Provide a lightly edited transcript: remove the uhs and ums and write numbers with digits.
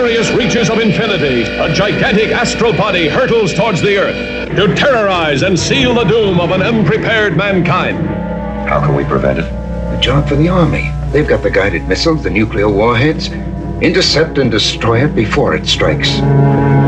mysterious reaches of infinity, a gigantic astral body hurtles towards the Earth to terrorize and seal the doom of an unprepared mankind. How can we prevent it? A job for the Army. They've got the guided missiles, the nuclear warheads. Intercept and destroy it before it strikes.